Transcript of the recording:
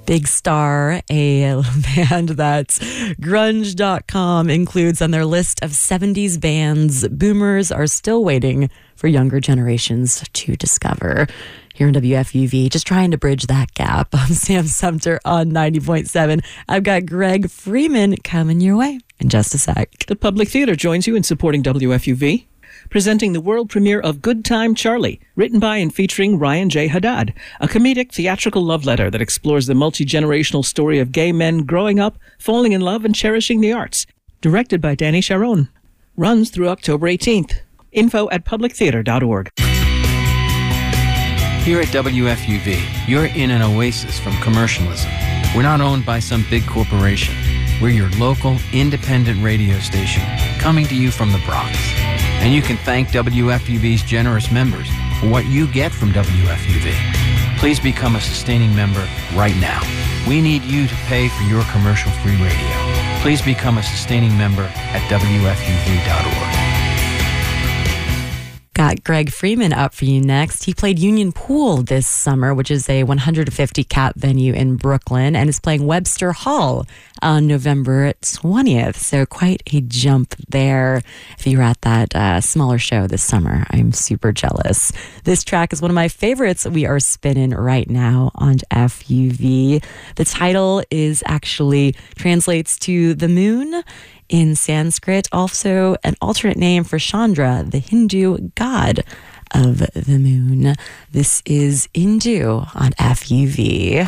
Big Star, a band that grunge.com includes on their list of 70s bands boomers are still waiting for younger generations to discover. Here in WFUV, just trying to bridge that gap. I'm Sam Sumter on 90.7. I've got Greg Freeman coming your way in just a sec. The Public Theater joins you in supporting WFUV, presenting the world premiere of Good Time Charlie, written by and featuring Ryan J. Haddad, a comedic theatrical love letter that explores the multi-generational story of gay men growing up, falling in love, and cherishing the arts. Directed by Danny Sharon. Runs through October 18th. Info at publictheater.org. Here at WFUV, you're in an oasis from commercialism. We're not owned by some big corporation. We're your local, independent radio station, coming to you from the Bronx. And you can thank WFUV's generous members for what you get from WFUV. Please become a sustaining member right now. We need you to pay for your commercial-free radio. Please become a sustaining member at WFUV.org. Got Greg Freeman up for you next. He played Union Pool this summer, which is a 150 cap venue in Brooklyn, and is playing Webster Hall on November 20th. So quite a jump there. If you were at that smaller show this summer, I'm super jealous. This track is one of my favorites we are spinning right now on FUV. The title is actually translates to the moon in Sanskrit, also an alternate name for Chandra, the Hindu god of the moon. This is Indu on FUV.